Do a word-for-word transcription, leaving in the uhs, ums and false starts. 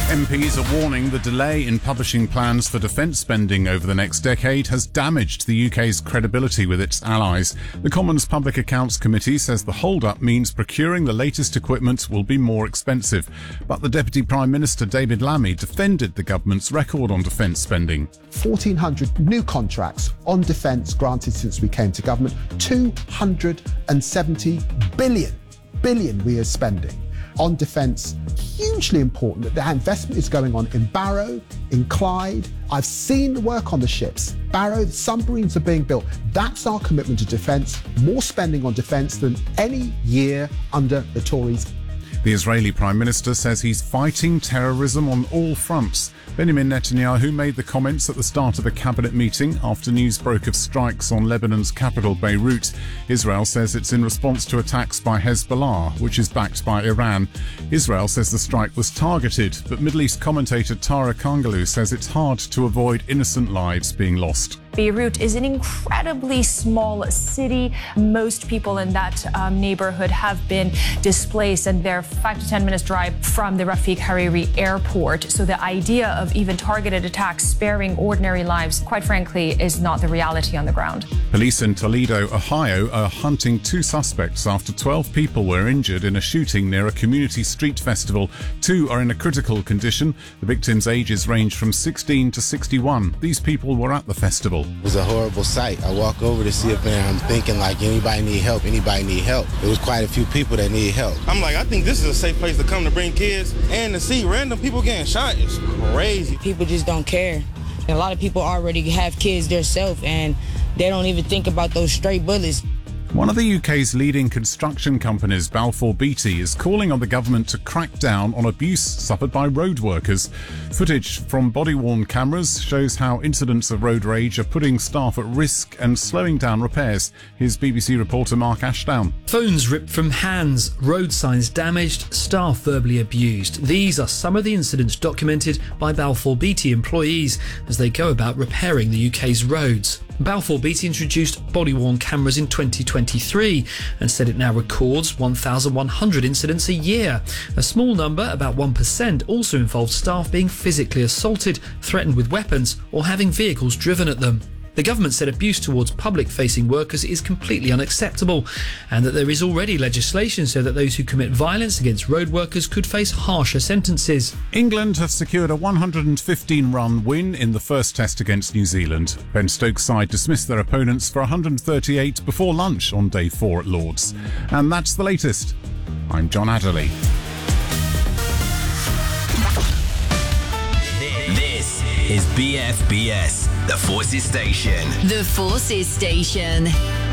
M Ps are warning the delay in publishing plans for defence spending over the next decade has damaged the U K's credibility with its allies. The Commons Public Accounts Committee says the hold-up means procuring the latest equipment will be more expensive. But the Deputy Prime Minister, David Lammy, defended the government's record on defence spending. fourteen hundred new contracts on defence granted since we came to government. two hundred seventy billion, billion we are spending on defence. Hugely important that that investment is going on in Barrow, in Clyde. I've seen the work on the ships. Barrow, the submarines are being built. That's our commitment to defence. More spending on defence than any year under the Tories. The Israeli Prime Minister says he's fighting terrorism on all fronts. Benjamin Netanyahu made the comments at the start of a cabinet meeting after news broke of strikes on Lebanon's capital, Beirut. Israel says it's in response to attacks by Hezbollah, which is backed by Iran. Israel says the strike was targeted, but Middle East commentator Tara Kangalu says it's hard to avoid innocent lives being lost. Beirut is an incredibly small city. Most people in that um, neighborhood have been displaced, and they're five to ten minutes drive from the Rafik Hariri airport. So the idea of even targeted attacks sparing ordinary lives, quite frankly, is not the reality on the ground. Police in Toledo, Ohio, are hunting two suspects after twelve people were injured in a shooting near a community street festival. Two are in a critical condition. The victims' ages range from sixteen to sixty-one. These people were at the festival. It was a horrible sight. I walk over to see it, and I'm thinking, like, anybody need help? Anybody need help? There was quite a few people that need help. I'm like, I think this is a safe place to come to bring kids, and to see random people getting shot is crazy. People just don't care. And a lot of people already have kids themselves, and they don't even think about those stray bullets. One of the U K's leading construction companies, Balfour Beatty, is calling on the government to crack down on abuse suffered by road workers. Footage from body-worn cameras shows how incidents of road rage are putting staff at risk and slowing down repairs. Here's B B C reporter Mark Ashdown. Phones ripped from hands, road signs damaged, staff verbally abused. These are some of the incidents documented by Balfour Beatty employees as they go about repairing the U K's roads. Balfour Beatty introduced body-worn cameras in twenty twenty-three and said it now records one thousand one hundred incidents a year. A small number, about one percent, also involved staff being physically assaulted, threatened with weapons, or having vehicles driven at them. The government said abuse towards public-facing workers is completely unacceptable and that there is already legislation so that those who commit violence against road workers could face harsher sentences. England have secured a one hundred fifteen run win in the first test against New Zealand. Ben Stokes' side dismissed their opponents for one hundred thirty-eight before lunch on day four at Lord's. And that's the latest. I'm John Adderley. This is B F B S, the Forces Station. The Forces Station.